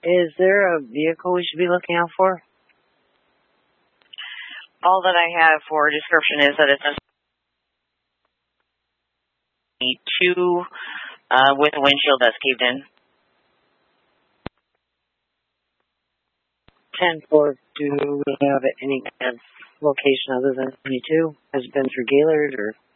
Is there a vehicle we should be looking out for? All that I have for a description is that it's a 2 with a windshield that's caved in. 10-4, do we have any kind of location other than 22? Has it been through Gaylord or?